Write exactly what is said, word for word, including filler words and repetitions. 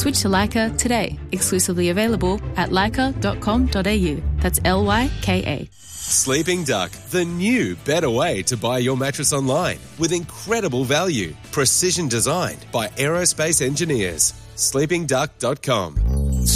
Switch to Lyca today. Exclusively available at lyca dot com dot a u. That's L Y K A. Sleeping Duck, the new, better way to buy your mattress online with incredible value. Precision designed by aerospace engineers. sleeping duck dot com.